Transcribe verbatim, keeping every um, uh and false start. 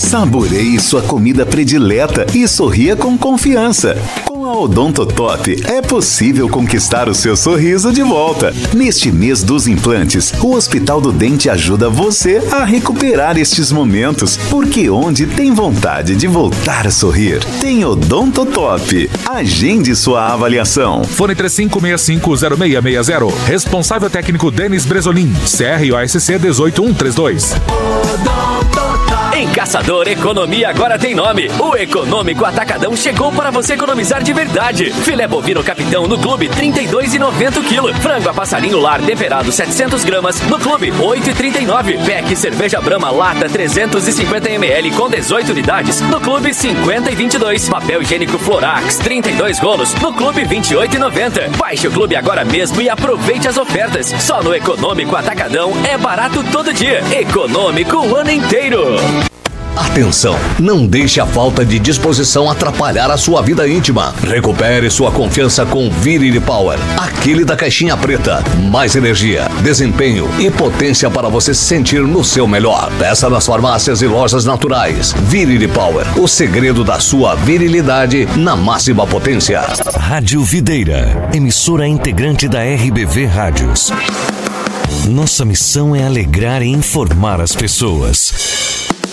Saboreie sua comida predileta e sorria com confiança. Com a Odontotop é possível conquistar o seu sorriso de volta. Neste mês dos implantes, o Hospital do Dente ajuda você a recuperar estes momentos, porque onde tem vontade de voltar a sorrir, tem Odontotop. Agende sua avaliação. Fone três cinco seis cinco zero seis seis zero. Responsável técnico Denis Bresolim. C R O S C um oito um três dois. Em Caçador, economia agora tem nome. O Econômico Atacadão chegou para você economizar de verdade. Filé bovino Capitão no Clube trinta e dois reais e noventa centavos quilo. Frango a passarinho lar temperado setecentas gramas no Clube oito reais e trinta e nove centavos. Pack cerveja Brahma lata trezentos e cinquenta mililitros com dezoito unidades no Clube cinquenta reais e vinte e dois centavos. Papel higiênico Florax trinta e dois rolos no Clube vinte e oito reais e noventa centavos. Baixe o Clube agora mesmo e aproveite as ofertas. Só no Econômico Atacadão é barato todo dia. Econômico o ano inteiro. Atenção, não deixe a falta de disposição atrapalhar a sua vida íntima. Recupere sua confiança com Virility Power, aquele da caixinha preta. Mais energia, desempenho e potência para você se sentir no seu melhor. Peça nas farmácias e lojas naturais. Virility Power, o segredo da sua virilidade na máxima potência. Rádio Videira, emissora integrante da R B V Rádios. Nossa missão é alegrar e informar as pessoas.